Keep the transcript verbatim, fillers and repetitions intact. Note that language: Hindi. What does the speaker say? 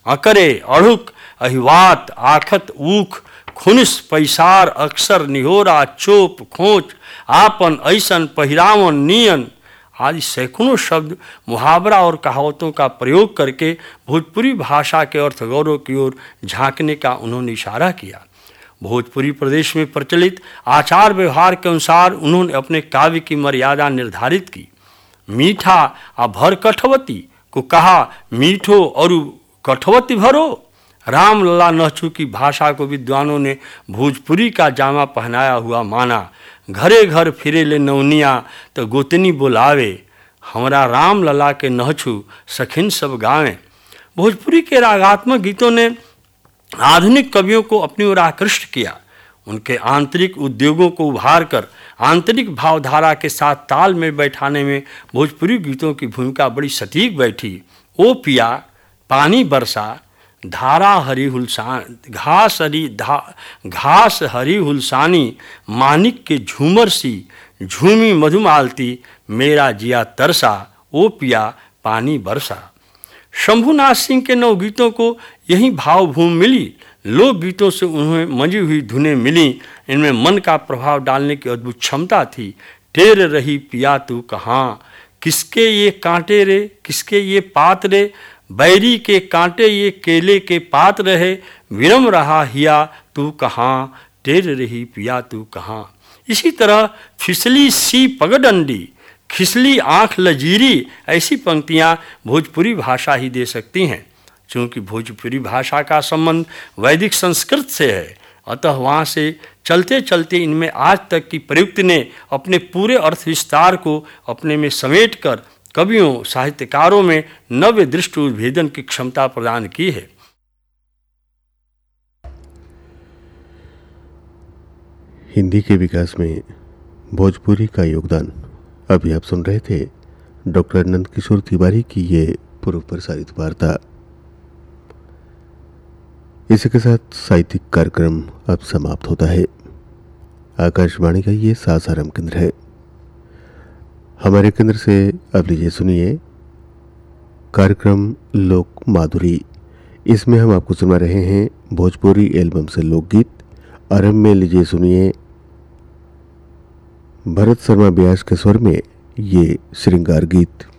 अकरे अड़ुक अहिवात आखत ऊख खुनिस पैसार अक्सर निहोरा चोप खोच आपन ऐसन पहिरावन नियन आदि सैकड़ों शब्द मुहावरा और कहावतों का प्रयोग करके भोजपुरी भाषा के अर्थ गौरव की ओर झांकने का उन्होंने इशारा किया। भोजपुरी प्रदेश में प्रचलित आचार व्यवहार के अनुसार उन्होंने अपने काव्य की मर्यादा निर्धारित की। मीठा आ भर कठवती को कहा मीठो और कठवती भरो। रामलला नहचू की भाषा को विद्वानों ने भोजपुरी का जामा पहनाया हुआ माना। घरे घर फिरे ले नौनिया तो गोतनी बुलावे, हमरा रामलला के नहचू सखिन सब गावें। भोजपुरी के रागात्मक गीतों ने आधुनिक कवियों को अपनी ओर आकृष्ट किया। उनके आंतरिक उद्योगों को उभार कर आंतरिक भावधारा के साथ ताल में बैठाने में भोजपुरी गीतों की भूमिका बड़ी सटीक बैठी। ओ पिया पानी बरसा, धारा हरी हुलसान घास हरी धा घास हरी हुलसानी, मानिक के झूमर सी झूमी मधुमालती, मेरा जिया तरसा, ओ पिया पानी बरसा। शंभुनाथ सिंह के नवगीतों को यही भावभूमि मिली। लोकगीतों से उन्हें मंजी हुई धुनें मिली। इनमें मन का प्रभाव डालने की अद्भुत क्षमता थी। टेर रही पिया तू कहाँ, किसके ये कांटे रे, किसके ये पात रे, बैरी के कांटे ये केले के पात रहे, विरम रहा हिया तू कहाँ, टेर रही पिया तू कहाँ। इसी तरह फिसली सी पगडंडी, खिसली आँख लजीरी, ऐसी पंक्तियाँ भोजपुरी भाषा ही दे सकती हैं। चूँकि भोजपुरी भाषा का संबंध वैदिक संस्कृत से है, अतः वहाँ से चलते चलते इनमें आज तक की प्रयुक्ति ने अपने पूरे अर्थ विस्तार को अपने में समेट कर कवियों साहित्यकारों में नव्य दृष्टि उद्भेदन की क्षमता प्रदान की है। हिंदी के विकास में भोजपुरी का योगदान अभी आप सुन रहे थे डॉक्टर नंदकिशोर तिवारी की ये पूर्व प्रसारित वार्ता। इसी के साथ साहित्यिक कार्यक्रम अब समाप्त होता है। आकाशवाणी का ये सासाराम केंद्र है। हमारे केंद्र से अब लीजिए सुनिए कार्यक्रम लोक माधुरी। इसमें हम आपको सुना रहे हैं भोजपुरी एल्बम से लोकगीत। आरंभ में लीजिए सुनिए भरत शर्मा व्यास के स्वर में ये श्रृंगार गीत।